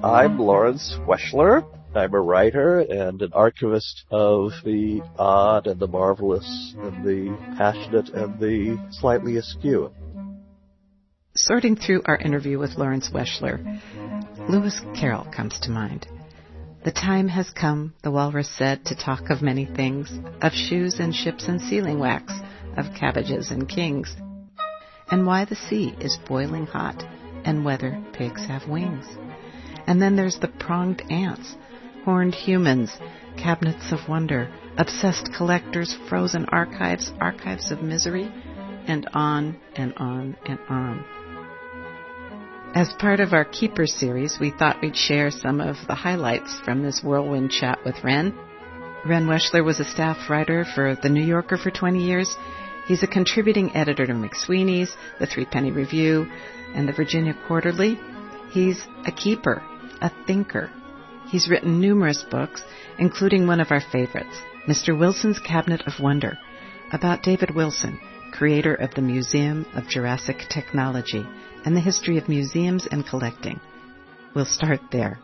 I'm Lawrence Weschler. I'm a writer and an archivist of the odd and the marvelous and the passionate and the slightly askew. Sorting through our interview with Lawrence Weschler, Lewis Carroll comes to mind. The time has come, the walrus said, to talk of many things, of shoes and ships and sealing wax, of cabbages and kings, and why the sea is boiling hot, and whether pigs have wings. And then there's the pronged ants, horned humans, cabinets of wonder, obsessed collectors, frozen archives, archives of misery, and on and on and on. As part of our Keeper series, we thought we'd share some of the highlights from this whirlwind chat with Ren. Ren Weschler was a staff writer for The New Yorker for 20 years. He's a contributing editor to McSweeney's, The Threepenny Review, and the Virginia Quarterly. He's a keeper, a thinker. He's written numerous books, including one of our favorites, Mr. Wilson's Cabinet of Wonder, about David Wilson, creator of the Museum of Jurassic Technology, and the history of museums and collecting. We'll start there.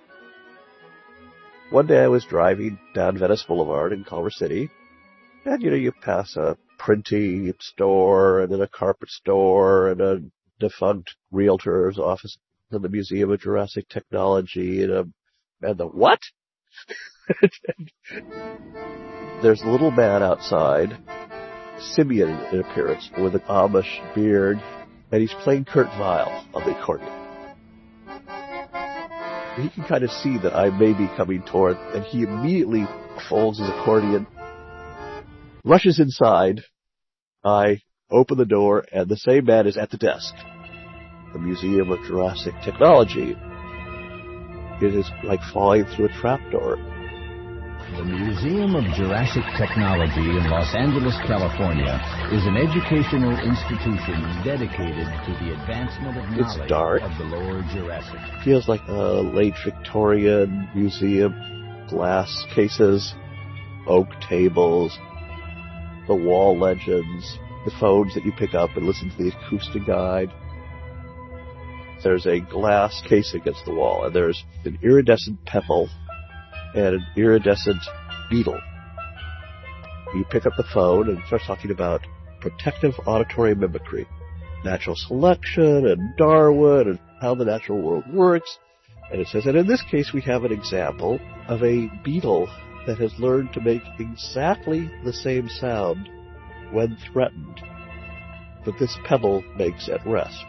One day I was driving down Venice Boulevard in Culver City, and you pass a printing store and then a carpet store and a defunct realtor's office and the Museum of Jurassic Technology and the what? There's a little man outside, simian in appearance, with an Amish beard, and he's playing Kurt Weill on the accordion. He can kind of see that I may be coming toward, and he immediately folds his accordion, rushes inside. I open the door, and the same man is at the desk. The Museum of Jurassic Technology. It is like falling through a trapdoor. The Museum of Jurassic Technology in Los Angeles, California, is an educational institution dedicated to the advancement of knowledge of the lower Jurassic. Feels like a late Victorian museum. Glass cases, oak tables, the wall legends, the phones that you pick up and listen to the acoustic guide. There's a glass case against the wall, and there's an iridescent pebble and an iridescent beetle. You pick up the phone and start talking about protective auditory mimicry, natural selection and Darwin and how the natural world works. And it says, and in this case we have an example of a beetle that has learned to make exactly the same sound when threatened that this pebble makes at rest.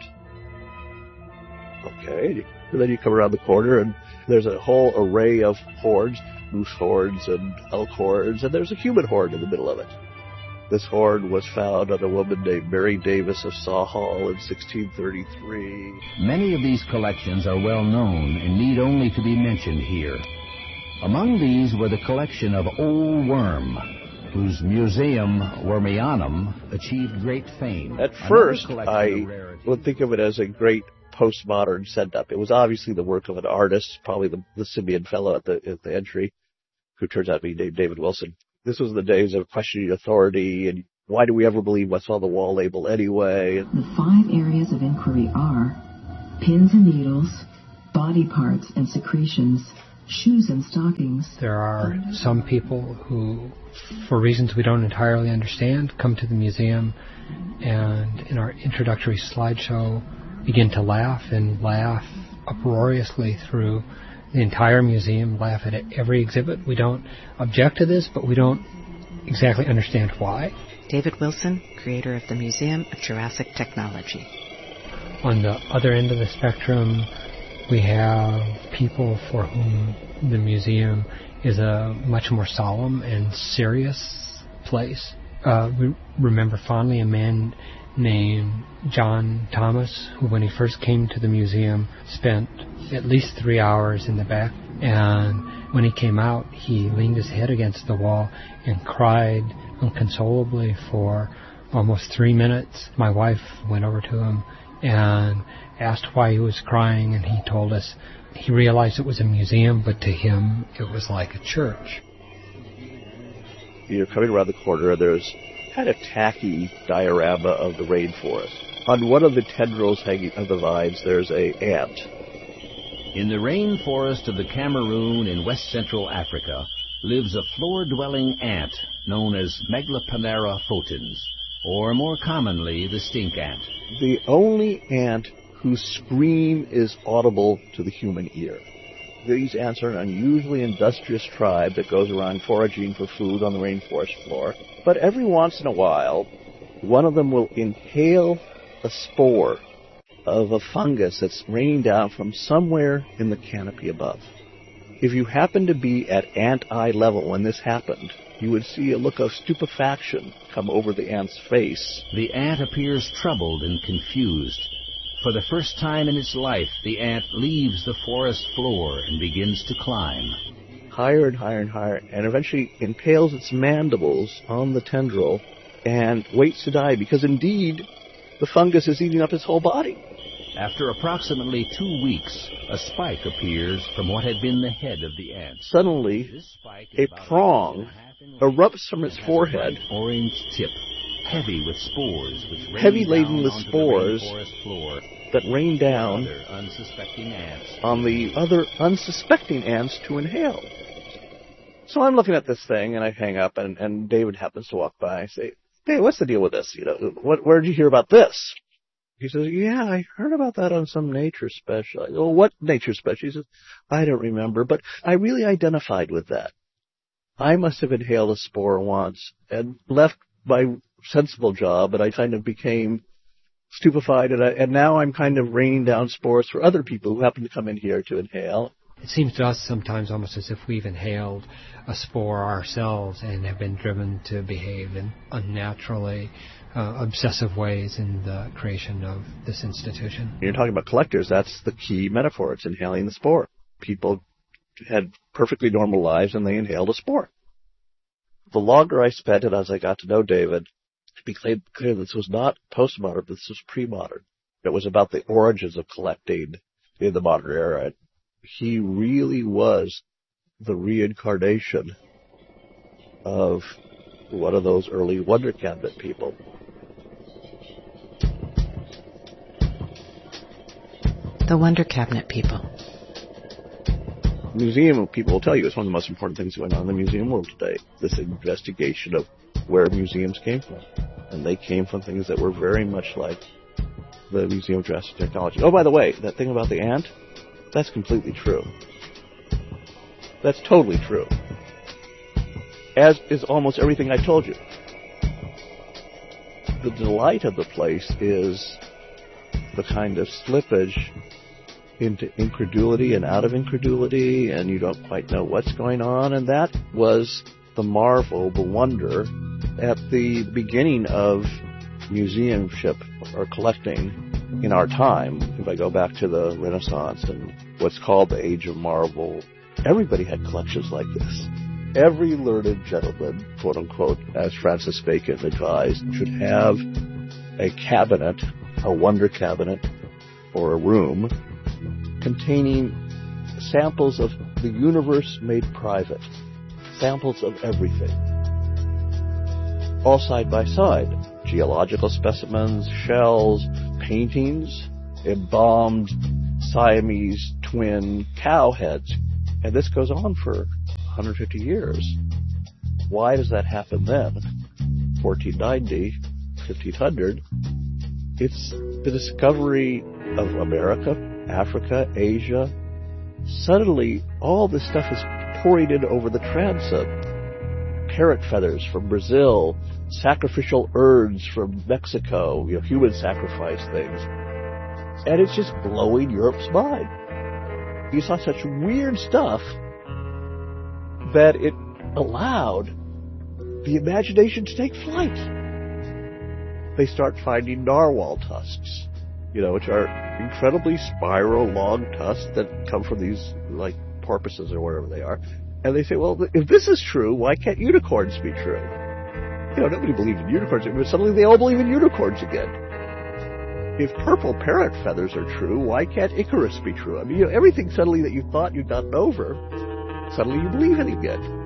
Okay, and then you come around the corner and there's a whole array of horns, moose horns and elk horns, and there's a human horn in the middle of it. This horn was found on a woman named Mary Davis of Sawhall in 1633. Many of these collections are well known and need only to be mentioned here. Among these were the collection of Old Worm, whose Museum Wormianum achieved great fame. At first, I would think of it as a great postmodern setup. It was obviously the work of an artist, probably the simian fellow at the entry, who turns out to be named David Wilson. This was the days of questioning authority and why do we ever believe what's on the wall label anyway? The 5 areas of inquiry are pins and needles, body parts and secretions, shoes and stockings. There are some people who, for reasons we don't entirely understand, come to the museum and in our introductory slideshow begin to laugh uproariously through the entire museum, laugh at every exhibit. We don't object to this, but we don't exactly understand why. David Wilson, creator of the Museum of Jurassic Technology. On the other end of the spectrum, we have people for whom the museum is a much more solemn and serious place. We remember fondly a man named John Thomas, who when he first came to the museum spent at least 3 hours in the back, and when he came out he leaned his head against the wall and cried inconsolably for almost 3 minutes. My wife went over to him and asked why he was crying, and he told us he realized it was a museum, but to him it was like a church. You're coming around the corner and there's kind of tacky diorama of the rainforest. On one of the tendrils hanging on the vines, there's an ant. In the rainforest of the Cameroon in west-central Africa lives a floor-dwelling ant known as Megaloponera photons, or more commonly, the stink ant. The only ant whose scream is audible to the human ear. These ants are an unusually industrious tribe that goes around foraging for food on the rainforest floor. But every once in a while, one of them will inhale a spore of a fungus that's raining down from somewhere in the canopy above. If you happen to be at ant eye level when this happened, you would see a look of stupefaction come over the ant's face. The ant appears troubled and confused. For the first time in its life, the ant leaves the forest floor and begins to climb. Higher and higher and higher, and eventually impales its mandibles on the tendril and waits to die, because indeed, the fungus is eating up its whole body. After approximately 2 weeks, a spike appears from what had been the head of the ant. Suddenly, a prong erupts from its forehead, orange tip, heavy with spores, which heavy laden with spores floor, that rain down on the other unsuspecting ants to inhale. So I'm looking at this thing, and I hang up, and David happens to walk by. I say, "Hey, what's the deal with this? Where did you hear about this?" He says, "Yeah, I heard about that on some nature special." I go, "Well, what nature special?" He says, "I don't remember, but I really identified with that. I must have inhaled a spore once and left my sensible job, and I kind of became stupefied, and now I'm kind of raining down spores for other people who happen to come in here to inhale." It seems to us sometimes almost as if we've inhaled a spore ourselves and have been driven to behave in unnaturally obsessive ways in the creation of this institution. You're talking about collectors. That's the key metaphor. It's inhaling the spore. People had perfectly normal lives, and they inhaled a spore. The longer I spent it as I got to know David, it became clear this was not postmodern, this was pre-modern. It was about the origins of collecting in the modern era. He really was the reincarnation of one of those early Wonder Cabinet people. The Wonder Cabinet people. Museum people will tell you it's one of the most important things going on in the museum world today, this investigation of where museums came from. And they came from things that were very much like the Museum of Jurassic Technology. Oh, by the way, that thing about the ant, that's completely true. That's totally true. As is almost everything I told you. The delight of the place is the kind of slippage into incredulity and out of incredulity, and you don't quite know what's going on, and that was the marvel, the wonder at the beginning of museumship or collecting in our time. If I go back to the Renaissance and what's called the Age of Marvel, everybody had collections like this. Every learned gentleman, quote unquote, as Francis Bacon advised, should have a cabinet, a wonder cabinet, or a room containing samples of the universe made private, samples of everything, all side by side. Geological specimens, shells, paintings, embalmed Siamese twin cow heads. And this goes on for 150 years. Why does that happen then? 1490, 1500. It's the discovery of America, Africa, Asia. Suddenly, all this stuff is pouring in over the transom. Parrot feathers from Brazil, sacrificial urns from Mexico, human sacrifice things. And it's just blowing Europe's mind. You saw such weird stuff that it allowed the imagination to take flight. They start finding narwhal tusks, which are incredibly spiral, long tusks that come from these, like, porpoises or whatever they are. And they say, well, if this is true, why can't unicorns be true? Nobody believed in unicorns, but suddenly they all believe in unicorns again. If purple parrot feathers are true, why can't Icarus be true? I mean, everything suddenly that you thought you'd gotten over, suddenly you believe in again.